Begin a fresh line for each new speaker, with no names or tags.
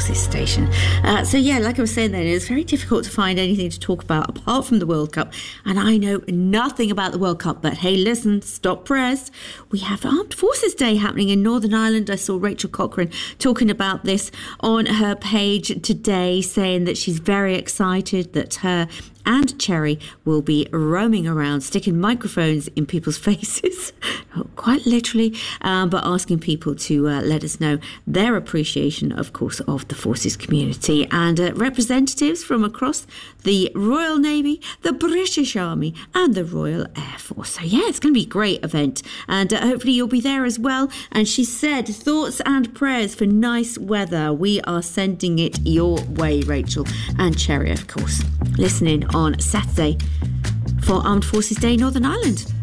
Forces station. Like I was saying then, it's very difficult to find anything to talk about apart from the World Cup. And I know nothing about the World Cup, but hey, listen, stop press. We have Armed Forces Day happening in Northern Ireland. I saw Rachel Cochrane talking about this on her page today, saying that she's very excited that her and Cherry will be roaming around, sticking microphones in people's faces, quite literally, but asking people to let us know their appreciation, of course, of the Forces community. And representatives from across the Royal Navy, the British Army and the Royal Air Force. So yeah, it's going to be a great event, and hopefully you'll be there as well. And she said, thoughts and prayers for nice weather. We are sending it your way, Rachel and Cherry, of course, listening on Saturday for Armed Forces Day Northern Ireland.